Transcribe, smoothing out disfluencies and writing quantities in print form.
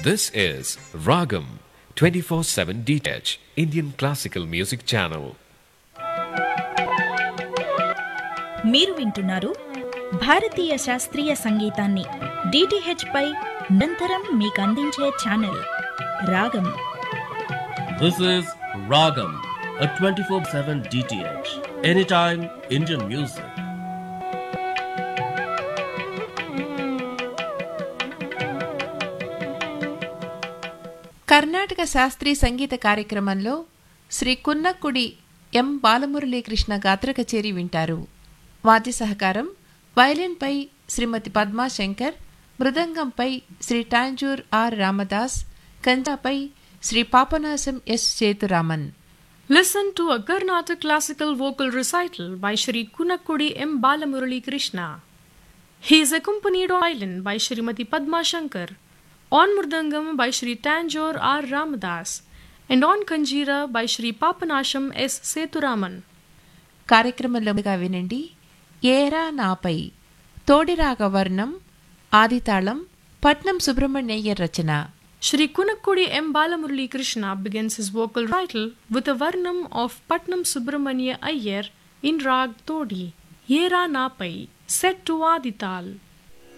This is Ragam 24/7 DTH Indian Classical Music Channel. మీరు వింటున్నారు భారతీయ శాస్త్రీయ సంగీతాన్ని డిటిహెచ్ పై నిరంతరం మీకు అందించే ఛానల్ రాగం. This is Ragam, a 24/7 DTH, anytime Indian music. Karnataka శాస్త్రీయ సంగీత కార్యక్రమంలో శ్రీ కున్నక్కుడి ఎం బాలమురళీకృష్ణ గాత్ర కచేరీ వింటారు. వాద్య సహకారం వయలిన్పై శ్రీమతి Padma Shankar, మృదంగంపై Shri Tanjore are Ramdas, కంచాపై Shri Papanasam yes Sethuraman. Listen to a Carnatic classical vocal recital by Shri Kunakkudi M. Balamurali Krishna. He is accompanied on violin by Srimati Padma Shankar, on mridangam by Shri Tanjore R. Ramadas, and on kanjira by Shri Papanasham S. Seturaman. కార్యక్రమంలో వినండి ఏరా నాపై తోడిరాగ వర్ణం ఆదితాళం పట్నం సుబ్రహ్మణ్యయ్యర్ రచన. Shri Kunakkudi M. Balamurali Krishna begins his vocal recital with a varnam of Patnam Subramanya Iyer in Rag Todi, Yera Napai, set to Adital.